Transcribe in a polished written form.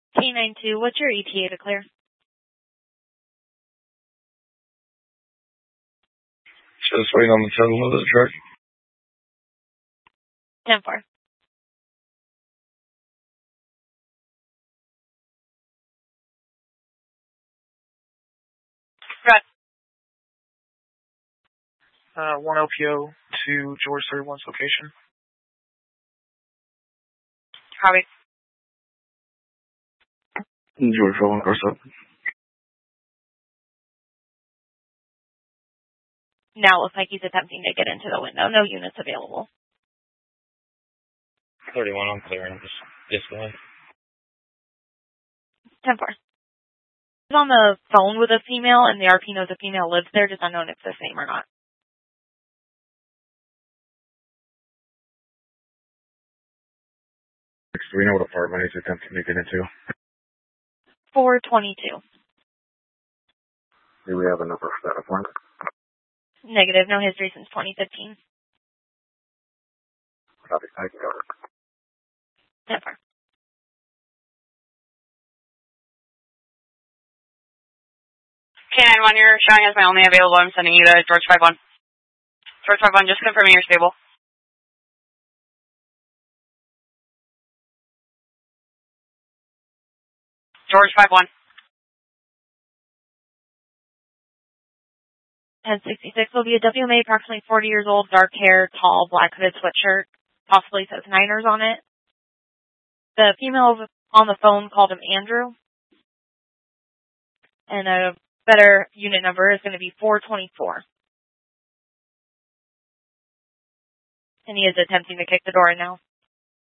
K92, what's your ETA to clear? Just waiting on the settlement of the truck. 10-4. Right. 1 LPO to George 31's location. Copy. George 31, course up. Now it looks like he's attempting to get into the window. No units available. 31, I'm clearing. Just go ahead. 10-4. He's on the phone with a female, and the RP knows the female lives there, just unknown if it's the same or not. Do we know what apartment he's attempting to get into? 422. Do we have a number for that apartment? Negative. No history since 2015. Copy. Thank you. 10-4. K91, you're showing as my only available. I'm sending you to George 51. George 51, just confirming you're stable. George 51. 1066 will be a WMA, approximately 40 years old, dark hair, tall, black hooded sweatshirt, possibly says Niners on it. The female on the phone called him Andrew. And a better unit number is going to be 424. And he is attempting to kick the door in now.